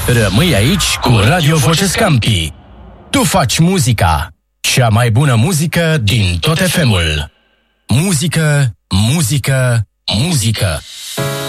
Rămâi aici cu Radio Voce Scampi. Tu faci muzica. Cea mai bună muzică din tot FM-ul. Muzică, muzică, muzică.